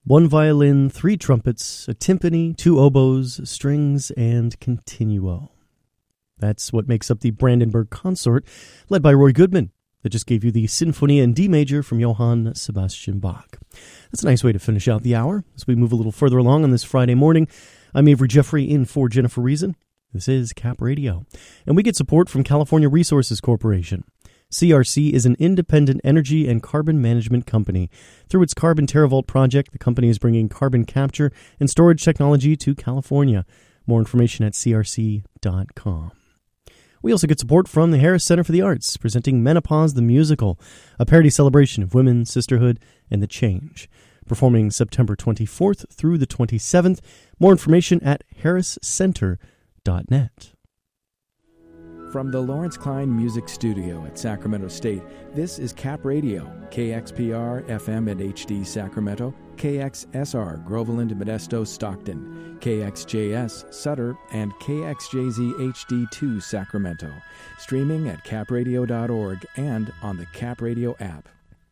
1 violin, 3 trumpets, a timpani, 2 oboes, strings, and continuo. That's what makes up the Brandenburg Consort, led by Roy Goodman, that just gave you the Sinfonia in D major from Johann Sebastian Bach. That's a nice way to finish out the hour as we move a little further along on this Friday morning. I'm Avery Jeffrey in for Jennifer Reason. This is Cap Radio, and we get support from California Resources Corporation. CRC is an independent energy and carbon management company. Through its Carbon TerraVault project, the company is bringing carbon capture and storage technology to California. More information at crc.com. We also get support from the Harris Center for the Arts, presenting Menopause the Musical, a parody celebration of women, sisterhood, and the change. Performing September 24th through the 27th. More information at harriscenter.net. From the Lawrence Klein Music Studio at Sacramento State, this is Cap Radio, KXPR FM and HD Sacramento, KXSR Groveland, Modesto, Stockton, KXJS Sutter, and KXJZ HD2 Sacramento. Streaming at capradio.org and on the Cap Radio app.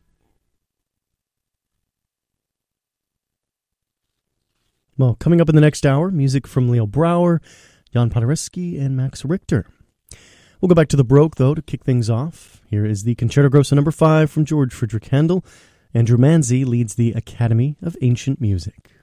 Well, coming up in the next hour, music from Leo Brouwer, Jan Paderewski, and Max Richter. We'll go back to the Baroque, though, to kick things off. Here is the Concerto Grosso No. 5 from George Friedrich Handel. Andrew Manzi leads the Academy of Ancient Music.